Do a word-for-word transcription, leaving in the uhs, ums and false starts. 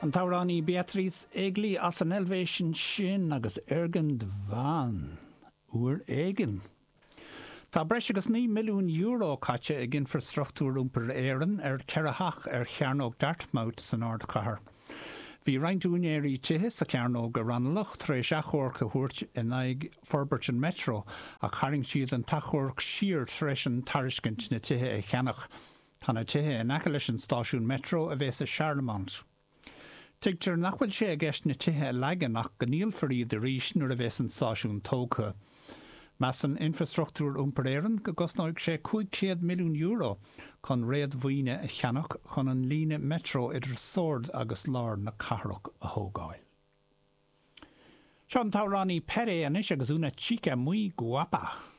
An táránní Beatrice Egli as an elvéisisin sin agus Ergen de Van. Uair éigen. Tá breis agus ní milliún euro caite ag infrastruchtúr úmpar éireann ar cearachach ar chearnóg Dartmouth san Ard Chathair. Bhí reintúnéirí tithe sa cearnóg a ranalach tar éis achorc a thuairt in aghaidh Forberton Metro a charing siad an tachorc siar tar éis an tariscint na tithe é cheannach. Tá na tithe in aice leis an stáisiún Metro a bheits a Charlemont. Tuigtear nach bhfuil sé a gceist na tithe leganach go níl farí de rís nuair a bheits an stáisiún tógtha. Meas an infrastruchtúr úmpar éireann go gosnáidh sé five milliún euro chun réad mhaoine a cheannach chun an líne Metro idir Sword agus Lár na Cathrach a thógáil. Sean táránní Peré anis agus úna chica muy guapa.